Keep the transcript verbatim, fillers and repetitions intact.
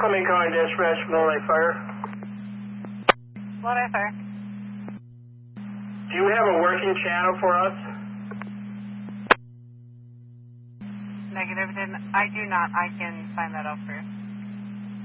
Coming calling dispatch from Lodi Fire. Lodi Fire. Do you have a working channel for us? Negative, I do not. I can find that out for you.